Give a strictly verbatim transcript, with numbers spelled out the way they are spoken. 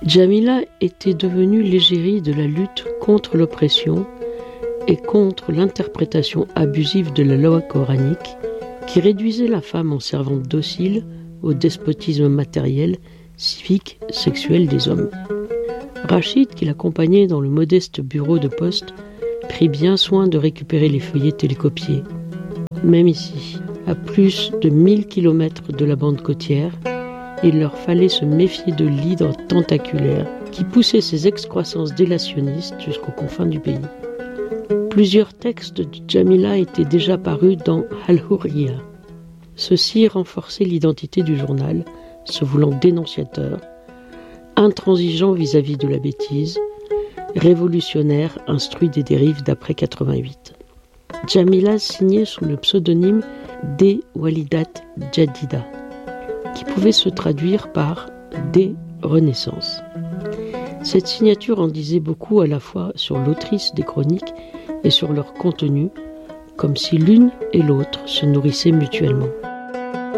Jamila était devenue l'égérie de la lutte contre l'oppression et contre l'interprétation abusive de la loi coranique qui réduisait la femme en servante docile au despotisme matériel, civique, sexuel des hommes. Rachid, qui l'accompagnait dans le modeste bureau de poste, prit bien soin de récupérer les feuillets télécopiés. Même ici, à plus de mille kilomètres de la bande côtière, il leur fallait se méfier de l'hydre tentaculaire qui poussait ses excroissances délationnistes jusqu'aux confins du pays. Plusieurs textes de Jamila étaient déjà parus dans Al-Hurriya. Ceux-ci renforçaient l'identité du journal, se voulant dénonciateur, intransigeant vis-à-vis de la bêtise, révolutionnaire instruit des dérives d'après quatre-vingt-huit. Jamila signait sous le pseudonyme des Walidat Jadida, qui pouvait se traduire par des Renaissances. Cette signature en disait beaucoup à la fois sur l'autrice des chroniques et sur leur contenu, comme si l'une et l'autre se nourrissaient mutuellement.